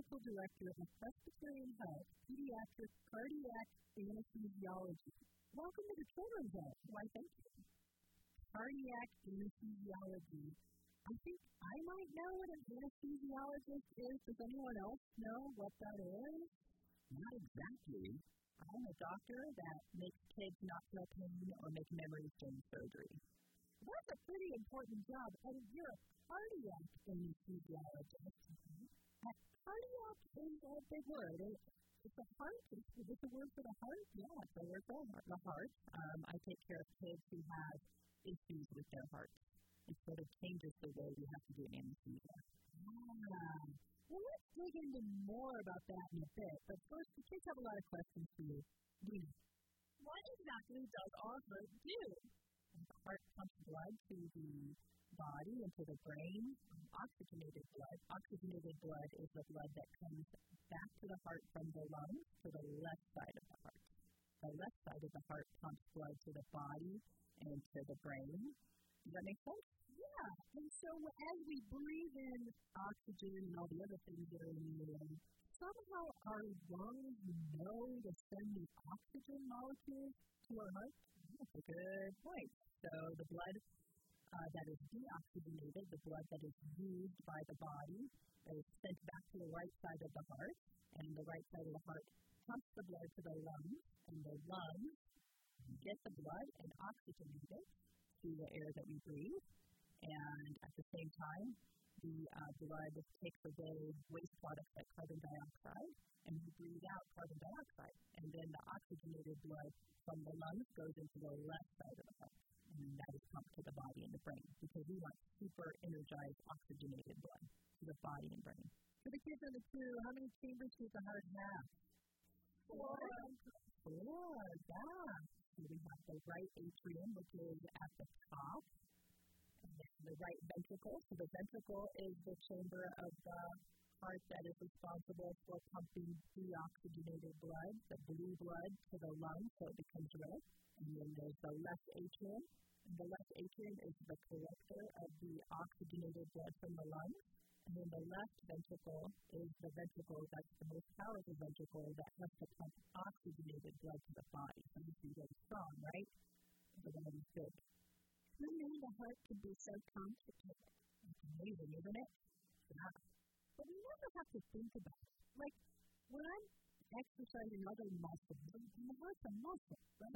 Medical Director of Presbyterian Health, Pediatric Cardiac Anesthesiology. Welcome to the Children's Health. Why, thank you. Cardiac anesthesiology. I think I might know what an anesthesiologist is. Does anyone else know what that is? Not exactly. I'm a doctor that makes kids not feel pain or make memories during surgery. That's a pretty important job, and you're a cardiac anesthesiologist. Cardiac is a big word. It's a heart. It's a word for the heart. Yeah, it's a word for the heart. I take care of kids who have issues with their hearts. It sort of changes the way we have to do an anesthesia. Well, let's dig into more about that in a bit. But first, the kids have a lot of questions for you. Dina, what exactly does our heart do? The heart pumps blood to the body and to the brain. Oxygenated blood. Oxygenated blood is the blood that comes back to the heart from the lungs to the left side of the heart. The left side of the heart pumps blood to the body and to the brain. Does that make sense? Yeah. And so as we breathe in oxygen and all the other things that are in the air, somehow our lungs know to send the oxygen molecules to our heart. That's a good point. So the blood that is deoxygenated, the blood that is used by the body, is sent back to the right side of the heart, and the right side of the heart pumps the blood to the lungs, and the lungs get the blood and oxygenate it through the air that we breathe. And at the same time, the blood takes away waste products like carbon dioxide, and we breathe out carbon dioxide. And then the oxygenated blood from the lungs goes into the left side of the heart, and that is pumped to the body and the brain, because we want super energized oxygenated blood to the body and brain. For the kids in the queue, how many chambers does the heart have? 4, yeah. So we have the right atrium, which is at the top, and then the right ventricle. So the ventricle is the chamber of the heart that is responsible for pumping deoxygenated blood, the blue blood, to the lungs so it becomes red. And then there's the left atrium. And the left atrium is the collector of the oxygenated blood from the lungs. And then the left ventricle is the ventricle that's the most powerful ventricle that has to pump oxygenated blood to the body. So you see very strong, right? The one is good. Who knew the heart could be so complicated? It's amazing, isn't it? Yeah. But we never have to think about it. Like, when I'm exercising other muscles, the heart's a muscle, right?